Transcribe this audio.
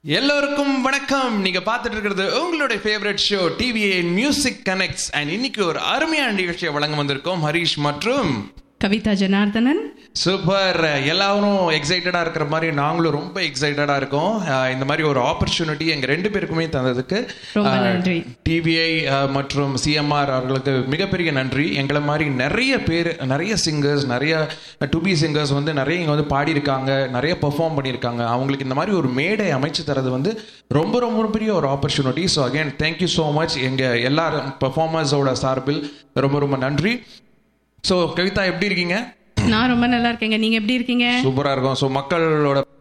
எல்லோருக்கும் வணக்கம். நீங்க பார்த்துட்டு இருக்கிறது உங்களுடைய favourite show TVA music connects. And இன்னைக்கு ஒரு அருமையான நிகழ்ச்சியை வழங்க வந்திருக்கோம் ஹரிஷ் மற்றும் கவிதா ஜனார்தனன். சூப்பர். எல்லாரும் எக்ஸைட்டடா இருக்கிற மாதிரி நாங்களும் ரொம்ப எக்ஸைட்டடா இருக்கோம். இந்த மாதிரி ஒரு ஆப்பர்ச்சுனிட்டி எங்க ரெண்டு பேருக்குமே தந்ததுக்கு ரொம்ப நன்றி. டிவிஐ மற்றும் சிஎம்ஆர் அவர்களுக்கு மிகப்பெரிய நன்றி. எங்களை மாதிரி நிறைய பேர், நிறைய சிங்கர்ஸ், நிறைய டு பி சிங்கர்ஸ் வந்து நிறைய இங்கே வந்து பாடியிருக்காங்க, நிறைய பெர்ஃபார்ம் பண்ணியிருக்காங்க. அவங்களுக்கு இந்த மாதிரி ஒரு மேடை அமைச்சு தரது வந்து ரொம்ப ரொம்ப பெரிய ஒரு opportunity. So again thank you so much. எங்கள் எல்லா பெர்ஃபார்மர்ஸோட சார்பில் ரொம்ப ரொம்ப நன்றி. ஸோ கவிதா எப்படி இருக்கீங்க? நான் ரொம்ப நல்லா இருக்கேங்க. நீங்க எப்படி இருக்கீங்க? சூப்பரா இருக்கும். ஸோ மக்களோட